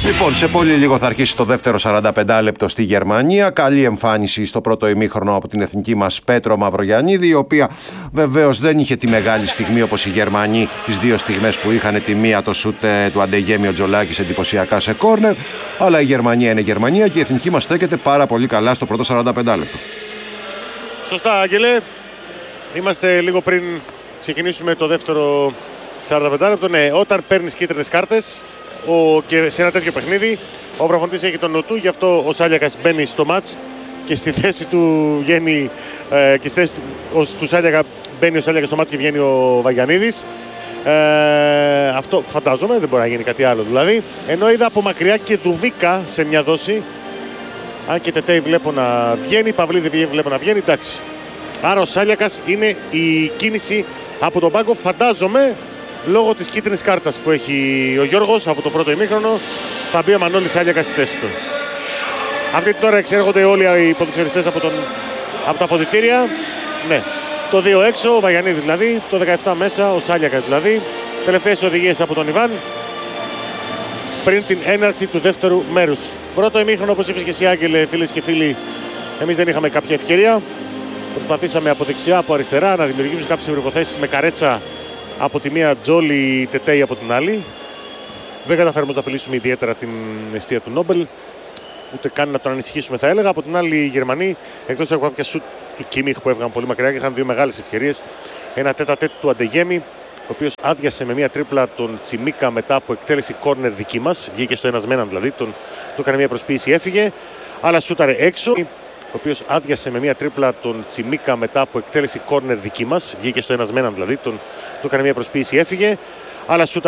Λοιπόν, σε πολύ λίγο θα αρχίσει το δεύτερο 45 λεπτό στη Γερμανία. Καλή εμφάνιση στο πρώτο ημίχρονο από την εθνική μας Πέτρο Μαυρογιαννίδη, η οποία βεβαίως δεν είχε τη μεγάλη στιγμή όπως οι Γερμανοί τις δύο στιγμές που είχαν, τη μία το σούτ του Αντεγέμι ο Τζολάκης εντυπωσιακά σε κόρνερ. Αλλά η Γερμανία είναι Γερμανία και η εθνική μας στέκεται πάρα πολύ καλά στο πρώτο 45 λεπτό. Σωστά, Άγγελε. Είμαστε λίγο πριν ξεκινήσουμε το δεύτερο 45 λεπτό. Ναι, όταν παίρνεις κίτρινες κάρτες και σε ένα τέτοιο παιχνίδι, ο προπονητής έχει τον νου του, γι' αυτό ο Σάλιακας μπαίνει στο μάτς και στη θέση του βγαίνει και στη θέση του Σάλιακα μπαίνει ο Σάλιακας στο μάτς και βγαίνει ο Βαγιαννίδης. Αυτό φαντάζομαι, δεν μπορεί να γίνει κάτι άλλο δηλαδή. Ενώ είδα από μακριά και Ντουβίκα σε μια δόση. Αν και Τετέι βλέπω να βγαίνει, Παυλίδη βλέπω να βγαίνει, εντάξει. Άρα ο Σάλιακας είναι η κίνηση από τον πάγκο, φαντάζομαι, λόγω της κίτρινης κάρτας που έχει ο Γιώργος από το πρώτο ημίχρονο. Θα μπει ο Μανώλης Σάλιακας στη θέση του. Αυτή την ώρα εξέρχονται όλοι οι ποδοσφαιριστές από τα αποδυτήρια. Ναι, το 2 έξω, ο Βαγιαννίδης δηλαδή, το 17 μέσα, ο Σάλιακας δηλαδή. Τελευταίες οδηγίες από τον Ιβάν πριν την έναρξη του δεύτερου μέρους. Πρώτο ημίχρονο, όπως είπες και εσύ, Άγγελε, φίλες και φίλοι, εμείς δεν είχαμε κάποια ευκαιρία. Προσπαθήσαμε από δεξιά, από αριστερά να δημιουργήσουμε κάποιες προϋποθέσεις με Καρέτσα από τη μία, Τζόλι, Τετέι από την άλλη. Δεν καταφέρουμε να απειλήσουμε ιδιαίτερα την εστία του Νόμπελ, ούτε καν να τον ανησυχήσουμε, θα έλεγα. Από την άλλη, οι Γερμανοί, εκτός από κάποια σουτ του Κίμιχ που έβγαν πολύ μακριά και είχαν δύο μεγάλες ευκαιρίες. Ένα τέτα-τέτ του Αντεγέμι, ο οποίος άδειασε με μια τρίπλα τον Τσιμίκα μετά από εκτέλεση κόρνερ δική μας. Βγήκε στο ένας με έναν δηλαδή, του έκανε μια προσποίηση, έφυγε. Αλλά σούταρε έξω, ο οποίος άδειασε με μια τρίπλα τον Τσιμίκα μετά από εκτέλεση κόρνερ δική μας. Βγήκε στο ένας με έναν δηλαδή, του έκανε μια προσποίηση, έφυγε. Αλλά